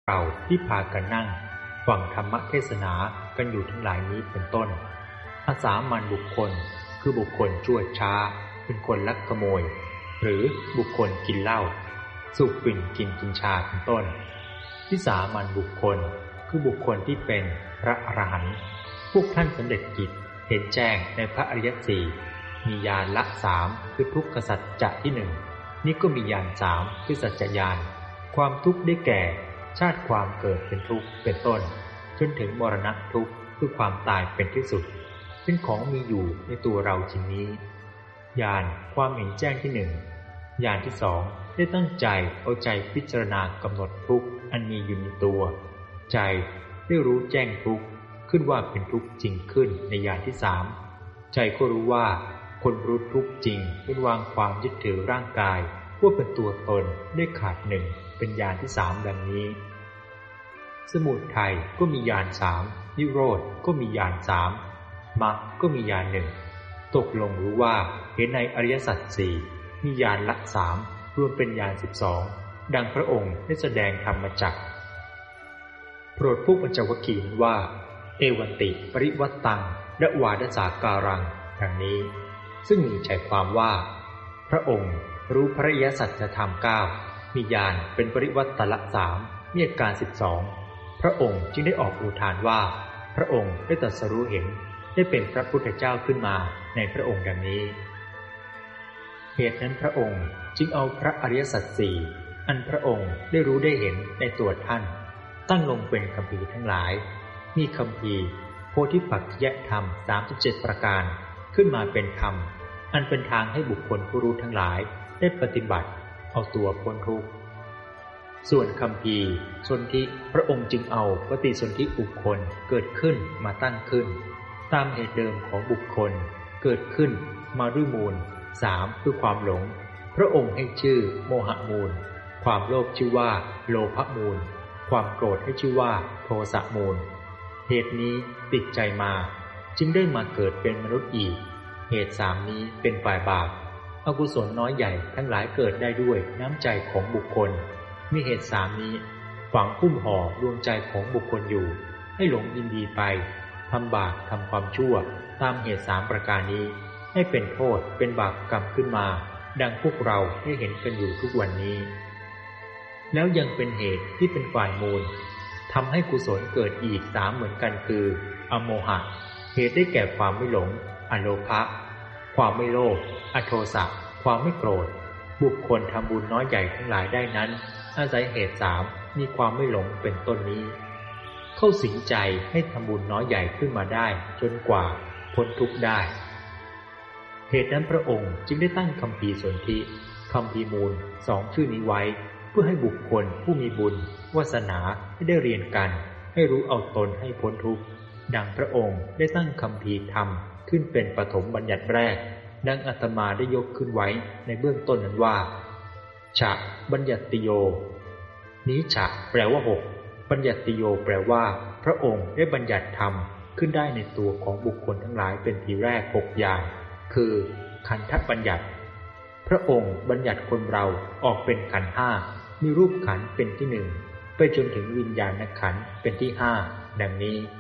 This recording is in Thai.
เราที่พากันนั่งฟังธรรมเทศนากันอยู่ทั้งหลายนี้เป็นต้นอาสามัญบุคคลคือบุคคลชั่วช้าเป็นคนลักขโมยหรือบุคคลกินเหล้าสูบฝิ่นกินชาเป็นต้นวิสามัญบุคคลคือบุคคลที่เป็นพระอรหันต์พวกท่านสำเร็จกิจเห็นแจ้งในพระอริยสี่มีญาณละสามคือทุกขสัจจะที่หนึ่งนี่ก็มีญาณสามคือสัจจญาณความทุกข์ได้แก่ชาติความเกิดเป็นทุกข์เป็นต้นจนถึงมรณะทุกข์คือความตายเป็นที่สุดเป็นของมีอยู่ในตัวเราจริงนี้ญาณความเห็นแจ้งที่หนึ่งญาณที่สองได้ตั้งใจเอาใจพิจารณากำหนดทุกข์อันมีอยู่ในตัวใจได้รู้แจ้งทุกข์ขึ้นว่าเป็นทุกข์จริงขึ้นในญาณที่สามใจก็รู้ว่าคนรู้ทุกข์จริงเป็นวางความยึดถือร่างกายว่าเป็นตัวตนได้ขาดหนึ่งเป็นญาณที่สามดังนี้สมุทัยก็มีญาณสามนิโรธก็มีญาณสามมรรคก็มีญาณหนึ่งตกลงรู้ว่าเห็นในอริยสัจสี่มีญาณละสามรวมเป็นญาณ12ดังพระองค์ได้แสดงธรรมจักรโปรดพวกปัญจวัคคีย์ว่าเอวันติปริวัตตังและวาดสาการังดังนี้ซึ่งมีใจความว่าพระองค์รู้พระอริยสัจธรรม9มีญาณเป็นปริวัตตละ3มีอาการ12พระองค์จึงได้ออกอุทานว่าพระองค์ได้ตรัสรู้เห็นได้เป็นพระพุทธเจ้าขึ้นมาในพระองค์ดังนี้เหตุนั้นพระองค์จึงเอาพระอริยสัจสี่อันพระองค์ได้รู้ได้เห็นในตัวท่านตั้งลงเป็นคัมภีร์ทั้งหลายมีคัมภีร์โพธิปักขิยธรรม37ประการขึ้นมาเป็นธรรมอันเป็นทางให้บุคคลผู้รู้ทั้งหลายได้ปฏิบัติเอาตัวพ้นทุกข์ส่วนคัมภีร์สนธิพระองค์จึงเอาปฏิสนธิบุคคลเกิดขึ้นมาตั้งขึ้นตามเหตุเดิมของบุคคลเกิดขึ้นมาด้วยมูล3คือความหลงพระองค์ให้ชื่อโมหะมูลความโลภชื่อว่าโลภมูลความโกรธให้ชื่อว่าโทสะมูลเหตุนี้ติดใจมาจึงได้มาเกิดเป็นมนุษย์อีกเหตุ3นี้เป็นฝ่ายบาปอกุศลน้อยใหญ่ทั้งหลายเกิดได้ด้วยน้ำใจของบุคคลมีเหตุ3นี้ฝังหุ้มห่อดวงใจของบุคคลอยู่ให้หลงยินดีไปทำบาปทำความชั่วตามเหตุ3ประการนี้ให้เป็นโทษเป็นบาปกรรมขึ้นมาดังพวกเราได้เห็นกันอยู่ทุกวันนี้แล้วยังเป็นเหตุที่เป็นฝ่ายมูลทำให้กุศลเกิดอีก3เหมือนกันคืออโมหะเหตุได้แก่ความไม่หลงอโลภะความไม่โลภอโทสะความไม่โกรธบุคคลทำบุญน้อยใหญ่ทั้งหลายได้นั้นอาศัยเหตุ3มีความไม่หลงเป็นต้นนี้เข้าสิงใจให้ทำบุญน้อยใหญ่ขึ้นมาได้จนกว่าพ้นทุกข์ได้เหตุนั้นพระองค์จึงได้ตั้งคัมภีร์สนธิคัมภีร์มูล2ชื่อนี้ไว้เพื่อให้บุคคลผู้มีบุญวาสนาได้เรียนกันให้รู้เอาตนให้พ้นทุกข์ดังพระองค์ได้ตั้งคัมภีร์ธรรมขึ้นเป็นปฐมบัญญัติแรกดังอาตมาได้ยกขึ้นไว้ในเบื้องต้นนั้นว่าฉะบัญญัติโยนี้ฉะแปลว่า6บัญญัติโยแปลว่าพระองค์ได้บัญญัติธรรมขึ้นได้ในตัวของบุคคลทั้งหลายเป็นทีแรก6อย่างคือขันธบัญญัติพระองค์บัญญัติคนเราออกเป็นขันธ์5มีรูปขันธ์เป็นที่1ไปจนถึงวิญญาณขันธ์เป็นที่5ดังนี้